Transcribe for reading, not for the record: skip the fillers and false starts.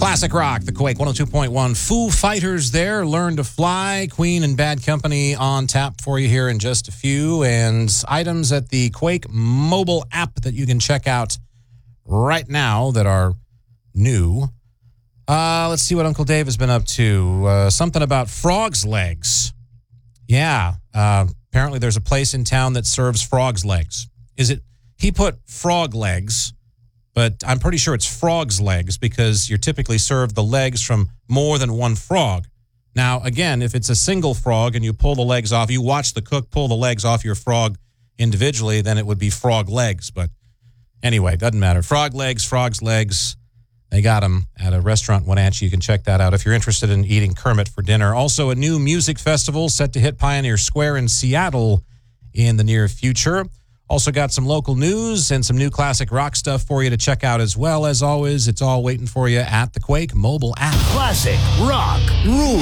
Classic rock, the Quake 102.1. Foo Fighters there, Learn to Fly, Queen and Bad Company on tap for you here in just a few. And items at the Quake mobile app that you can check out right now that are new. Let's see what Uncle Dave has been up to. Something about frog's legs. Yeah, apparently there's a place in town that serves frog's legs. He put frog legs, but I'm pretty sure it's frog's legs because you're typically served the legs from more than one frog. Now, again, if it's a single frog and you pull the legs off, you watch the cook pull the legs off your frog individually, then it would be frog legs. But anyway, doesn't matter. Frog's legs. They got them at a restaurant in Wenatchee. You can check that out if you're interested in eating Kermit for dinner. Also, a new music festival set to hit Pioneer Square in Seattle in the near future. Also got some local news and some new classic rock stuff for you to check out as well. As always, it's all waiting for you at the Quake mobile app. Classic rock rules.